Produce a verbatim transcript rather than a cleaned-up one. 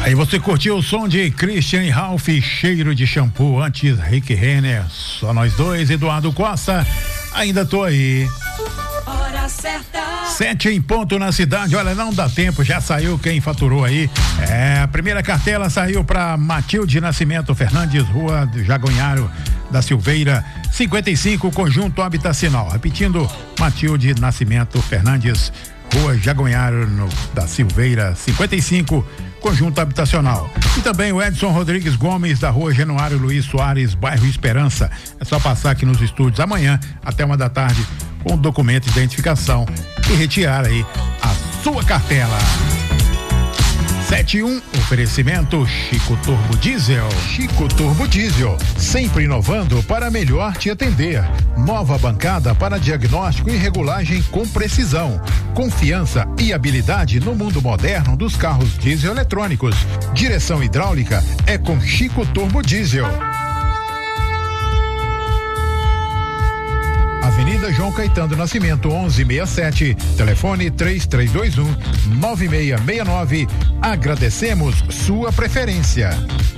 Aí você curtiu o som de Christian Ralph, Cheiro de Shampoo, antes Rick Renner, só nós dois, Eduardo Costa, ainda tô aí. Hora certa. Sete em ponto na cidade, olha, não dá tempo, já saiu quem faturou aí. É, a primeira cartela saiu para Matilde Nascimento Fernandes, Rua do Jagonharo da Silveira, cinquenta e cinco, Conjunto Habitacional. Repetindo, Matilde Nascimento Fernandes, Rua Jagonharo no, da Silveira, cinquenta e cinco, Conjunto Habitacional. E também o Edson Rodrigues Gomes, da Rua Januário Luiz Soares, bairro Esperança. É só passar aqui nos estúdios amanhã, até uma da tarde, com documento de identificação e retirar aí a sua cartela. sete um, oferecimento Chico Turbo Diesel. Chico Turbo Diesel, sempre inovando para melhor te atender. Nova bancada para diagnóstico e regulagem com precisão. Confiança e habilidade no mundo moderno dos carros diesel eletrônicos. Direção hidráulica é com Chico Turbo Diesel. Avenida João Caetano do Nascimento, onze sessenta e sete, telefone três três dois um, nove seis seis nove. Agradecemos sua preferência.